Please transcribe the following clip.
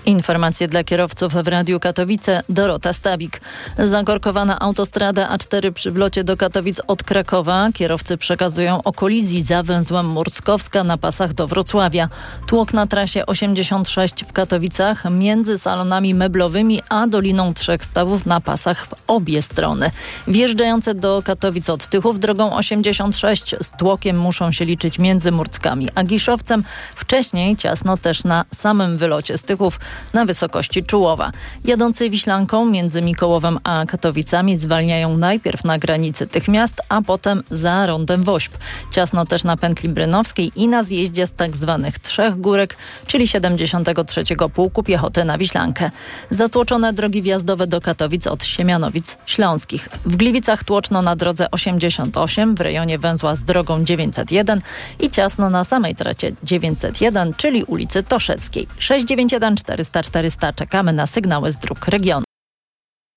Informacje dla kierowców w Radiu Katowice. Dorota Stabik. Zakorkowana autostrada A4 przy wlocie do Katowic od Krakowa. Kierowcy przekazują o kolizji za węzłem Murckowska na pasach do Wrocławia. Tłok na trasie 86 w Katowicach między salonami meblowymi a Doliną Trzech Stawów na pasach w obie strony. Wjeżdżające do Katowic od Tychów drogą 86 z tłokiem muszą się liczyć między Murckami a Giszowcem. Wcześniej ciasno też na samym wylocie z Tychów na wysokości Czułowa. Jadący Wiślanką między Mikołowem a Katowicami zwalniają najpierw na granicy tych miast, a potem za rondem Wośp. Ciasno też na pętli brynowskiej i na zjeździe z tak zwanych Trzech Górek, czyli 73. Pułku Piechoty na Wiślankę. Zatłoczone drogi wjazdowe do Katowic od Siemianowic Śląskich. W Gliwicach tłoczno na drodze 88 w rejonie węzła z drogą 901 i ciasno na samej tracie 901, czyli ulicy Toszeckiej. 691 400 400. Czekamy na sygnały z dróg regionu.